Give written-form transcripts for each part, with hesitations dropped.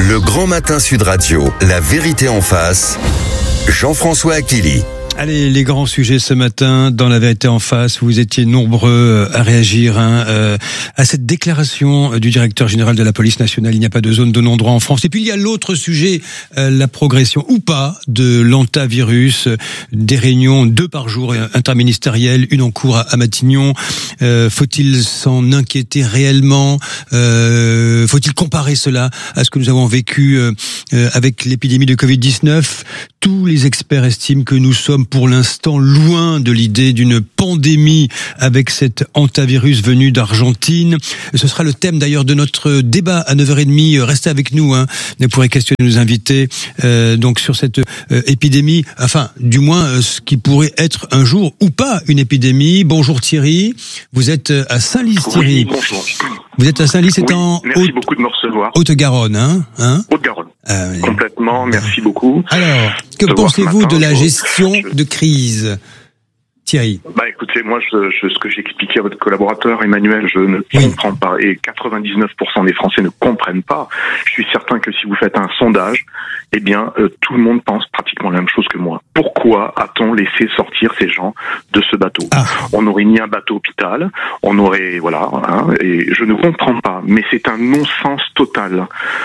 Le Grand Matin Sud Radio, la vérité en face, Jean-François Achilly. Allez, les grands sujets ce matin dans La Vérité en face. Vous étiez nombreux à réagir à cette déclaration du directeur général de la police nationale. Il n'y a pas de zone de non-droit en France. Et puis il y a l'autre sujet, la progression ou pas de l'hantavirus. Des réunions 2 par jour interministérielles, une en cours à Matignon. Faut-il s'en inquiéter réellement? Faut-il comparer cela à ce que nous avons vécu avec l'épidémie de Covid-19? Tous les experts estiment que nous sommes pour l'instant loin de l'idée d'une pandémie avec cet hantavirus venu d'Argentine. Ce sera le thème d'ailleurs de notre débat à 9h30. Restez avec nous, vous pourrez questionner nos invités donc sur cette épidémie, enfin du moins ce qui pourrait être un jour ou pas une épidémie. Bonjour Thierry, vous êtes à Saint-Lys. Thierry. Oui, bonjour. Vous êtes à Saint-Lys, c'est en merci beaucoup de me recevoir. Haute-Garonne, hein Haute-Garonne. Complètement, merci beaucoup. Alors, que pensez-vous de la gestion de crise, Thierry? Écoutez, moi, ce que j'ai expliqué à votre collaborateur Emmanuel, je ne comprends pas. Et 99% des Français ne comprennent pas. Je suis certain que si vous faites un sondage, tout le monde pense pratiquement la même chose que moi. Pourquoi a-t-on laissé sortir ces gens de ce bateau? On aurait mis un bateau hôpital, on aurait, et je ne comprends pas. Mais c'est un non-sens total.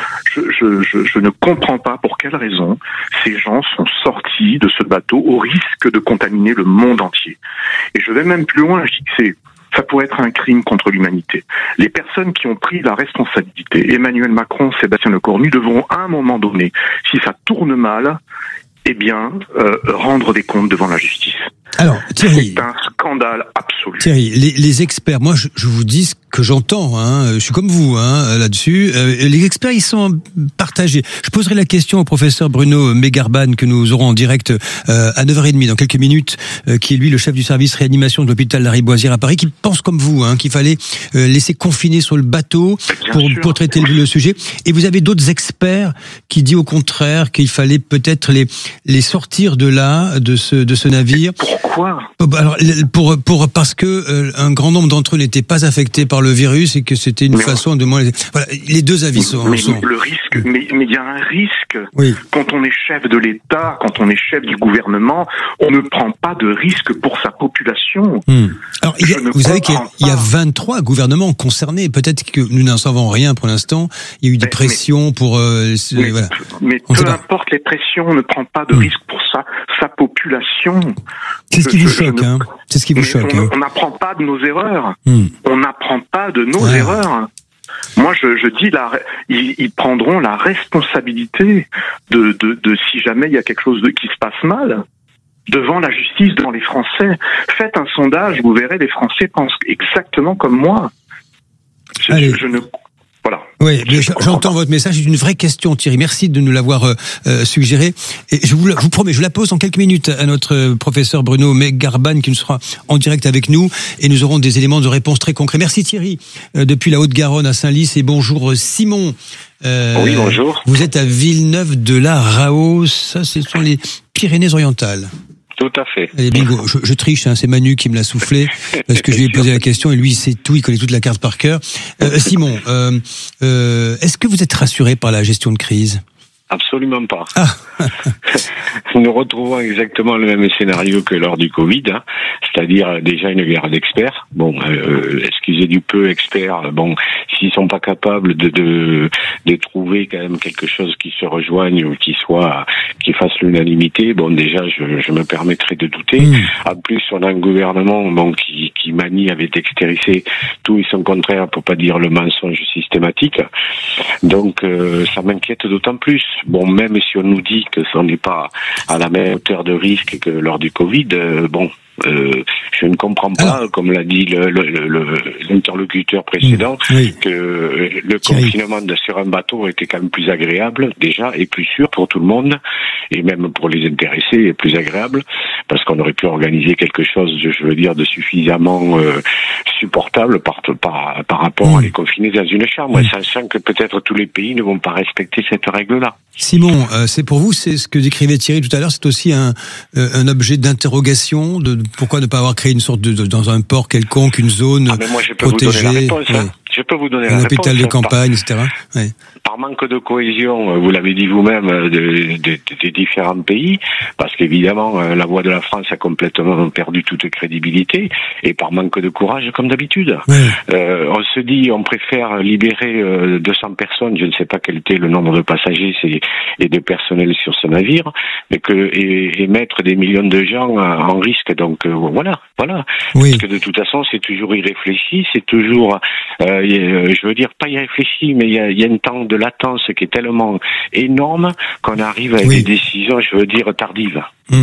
Je ne comprends pas pour quelle raison ces gens sont sortis de ce bateau au risque de contaminer le monde entier. Et je vais même plus loin, je dis que ça pourrait être un crime contre l'humanité. Les personnes qui ont pris la responsabilité, Emmanuel Macron, Sébastien Lecornu, devront à un moment donné, si ça tourne mal, rendre des comptes devant la justice. Alors, Thierry, c'est un scandale absolu. Thierry, les experts, moi je vous dis ce que j'entends, je suis comme vous là-dessus. Les experts, ils sont partagés. Je poserai la question au professeur Bruno Megarban que nous aurons en direct à 9h30 dans quelques minutes, qui est lui le chef du service réanimation de l'hôpital Lariboisière à Paris, qui pense comme vous, qu'il fallait laisser confiner sur le bateau pour traiter le sujet. Et vous avez d'autres experts qui disent au contraire qu'il fallait peut-être les sortir de là, de ce navire. Pourquoi? Alors, parce que un grand nombre d'entre eux n'étaient pas affectés par le virus et que c'était une façon de moins. Voilà, les deux avis sont. Le risque, mais il y a un risque. Oui. Quand on est chef de l'État, quand on est chef du gouvernement, on ne prend pas de risque pour sa population. Alors, vous savez qu'il y a 23 gouvernements concernés. Peut-être que nous n'en savons rien pour l'instant. Il y a eu des pressions pour. Mais peu importe les pressions, on ne prend pas de risque pour sa population. C'est ce qui vous choque, C'est ce qui vous choque. On n'apprend pas de nos erreurs. On n'apprend pas de nos erreurs. Moi, je dis ils prendront la responsabilité de si jamais il y a quelque chose qui se passe mal devant la justice, devant les Français. Faites un sondage, vous verrez, les Français pensent exactement comme moi. Voilà. Oui, j'entends votre message. C'est une vraie question, Thierry. Merci de nous l'avoir suggéré. Et je vous promets, je la pose en quelques minutes à notre professeur Bruno Megarban qui nous sera en direct avec nous et nous aurons des éléments de réponse très concrets. Merci Thierry, depuis la Haute-Garonne à Saint-Lys, et bonjour Simon. Oui, bonjour. Vous êtes à Villeneuve-de-la-Raos. Ça, ce sont les Pyrénées-Orientales. Tout à fait. Allez, bingo. Je triche, c'est Manu qui me l'a soufflé, parce que je lui ai posé la question et lui, il sait tout, il connaît toute la carte par cœur. Simon, est-ce que vous êtes rassuré par la gestion de crise? Absolument pas. Nous retrouvons exactement le même scénario que lors du Covid, c'est-à-dire déjà une guerre d'experts. Excusez du peu experts, s'ils sont pas capables de trouver quand même quelque chose qui se rejoigne ou qui fasse l'unanimité, déjà je me permettrai de douter. En plus, on a un gouvernement qui manie avec dextérité tout et son contraire, pour pas dire le mensonge systématique. Donc ça m'inquiète d'autant plus. Même si on nous dit que ça n'est pas à la même hauteur de risque que lors du Covid, je ne comprends pas, comme l'a dit l'interlocuteur précédent, que le confinement sur un bateau était quand même plus agréable déjà et plus sûr pour tout le monde, et même pour les intéressés et plus agréable, parce qu'on aurait pu organiser quelque chose, de suffisamment supportable par rapport à les confiner dans une chambre, sachant que peut-être tous les pays ne vont pas respecter cette règle-là. Simon, c'est pour vous, c'est ce que décrivait Thierry tout à l'heure, c'est aussi un objet d'interrogation de pourquoi ne pas avoir créé une sorte dans un port quelconque, une zone protégée. Je peux vous donner la réponse. Un hôpital de campagne, etc. Par par manque de cohésion, vous l'avez dit vous-même, des différents pays, parce qu'évidemment, la voix de la France a complètement perdu toute crédibilité, et par manque de courage, comme d'habitude. On se dit, on préfère libérer 200 personnes, je ne sais pas quel était le nombre de passagers et de personnel sur ce navire, mais et mettre des millions de gens en risque. Donc voilà. Oui. Parce que de toute façon, c'est toujours irréfléchi, c'est toujours, je veux dire, pas irréfléchi, mais il y a un temps de latence qui est tellement énorme qu'on arrive avec des décisions, je veux dire, tardives.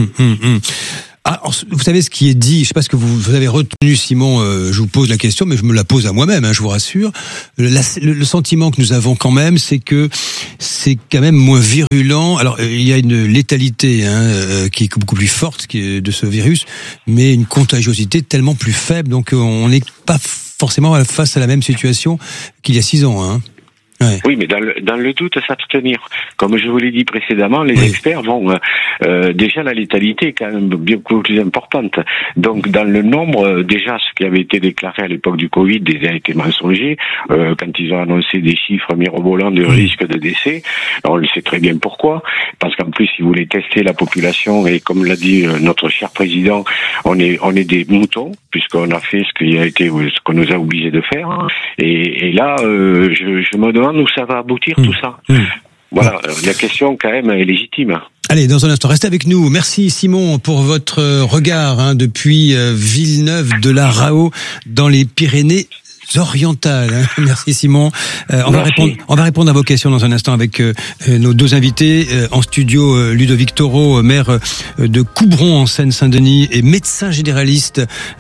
Alors, vous savez ce qui est dit, je ne sais pas ce que vous avez retenu, Simon, je vous pose la question, mais je me la pose à moi-même, je vous rassure. Le sentiment que nous avons quand même, c'est que c'est quand même moins virulent. Alors, il y a une létalité qui est beaucoup plus forte de ce virus, mais une contagiosité tellement plus faible, donc on n'est pas forcément face à la même situation qu'il y a 6 ans. Ouais. Oui, mais dans le doute, s'abstenir. Comme je vous l'ai dit précédemment, les experts vont déjà, la létalité est quand même beaucoup plus importante. Donc dans le nombre, déjà ce qui avait été déclaré à l'époque du Covid déjà a été mensonger. Quand ils ont annoncé des chiffres mirobolants de risque de décès, on le sait très bien pourquoi. Parce qu'en plus, ils voulaient tester la population et comme l'a dit notre cher président, on est des moutons puisqu'on a fait ce qu'on nous a obligés de faire. Et là, je me demande où ça va aboutir tout ça. Voilà, la question quand même est légitime. Allez, dans un instant, restez avec nous. Merci Simon pour votre regard depuis Villeneuve de la Rao dans les Pyrénées-Orientales. Merci Simon. On va répondre à vos questions dans un instant avec nos 2 invités en studio. Ludovic Toro, maire de Coubron en Seine-Saint-Denis et médecin généraliste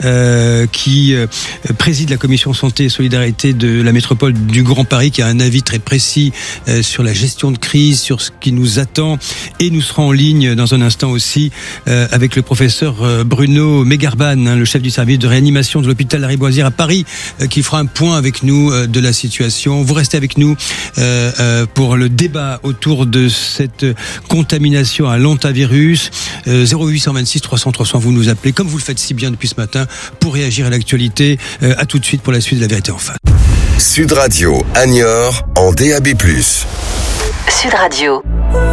qui préside la commission santé et solidarité de la métropole du Grand Paris, qui a un avis très précis sur la gestion de crise, sur ce qui nous attend. Et nous serons en ligne dans un instant aussi avec le professeur Bruno Mégarban, le chef du service de réanimation de l'hôpital Lariboisière à Paris, qui fera un point avec nous de la situation. Vous restez avec nous pour le débat autour de cette contamination à l'hantavirus. 0826 300 300, vous nous appelez comme vous le faites si bien depuis ce matin pour réagir à l'actualité. À tout de suite pour la suite de La Vérité en face. Sud Radio, à Niort, en DAB+. Sud Radio.